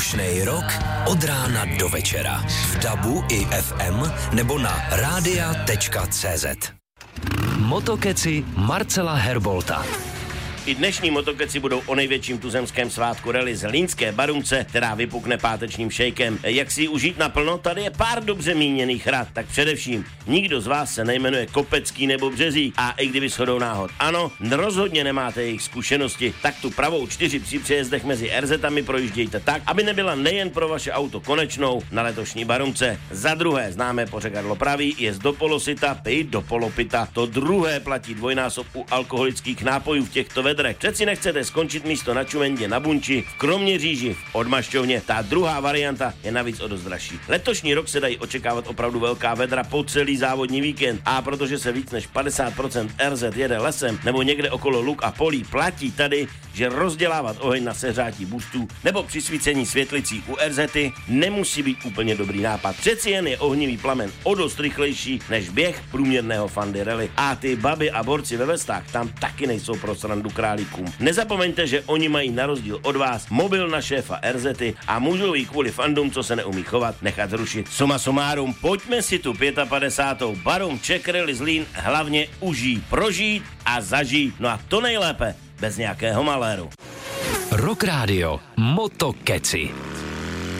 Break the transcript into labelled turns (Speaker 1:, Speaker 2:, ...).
Speaker 1: Letošnej rok od rána do večera v DABu i FM nebo na radia.cz. Motokeci Marcela Herbolta.
Speaker 2: I dnešní motokeci budou o největším tuzemském svátku rally z Línské Barunce, která vypukne pátečním šejkem. Jak si ji užít naplno? Tady je pár dobře míněných rad. Tak především, nikdo z vás se nejmenuje Kopecký nebo Březík a i kdyby shodou náhod. Ano, rozhodně nemáte jejich zkušenosti, tak tu pravou 4 při přejezdech mezi RZ-ami projíždějte tak, aby nebyla nejen pro vaše auto konečnou na letošní Barunce. Za druhé, známé pořekadlo praví, jest do polosita, pij do polopita. To druhé platí dvojnásob u alkoholických nápojů v těchto vedrech. Přeci nechcete skončit místo na Čumendě na Bunči, v Kroměříži, v Odmašťovně. Ta druhá varianta je navíc o dost dražší. Letošní rok se dají očekávat opravdu velká vedra po celý závodní víkend a protože se víc než 50% RZ jede lesem nebo někde okolo luk a polí, platí tady, že rozdělávat oheň na seřátí boostů nebo při svícení světlicí u RZ nemusí být úplně dobrý nápad. Přeci jen je ohnivý plamen o dost rychlejší než běh průměrného fandy rally. A ty baby a borci ve vestách tam taky nejsou pro srandu králíkům. Nezapomeňte, že oni mají na rozdíl od vás mobil na šéfa RZ a můžou jí kvůli fandům, co se neumí chovat, nechat zrušit. Suma sumárum, pojďme si tu 55. Barum Czech Rally Zlín hlavně užít, prožít a zažít. No a to nejlépe bez nějakého maléru.
Speaker 1: Rock Radio Motokeci.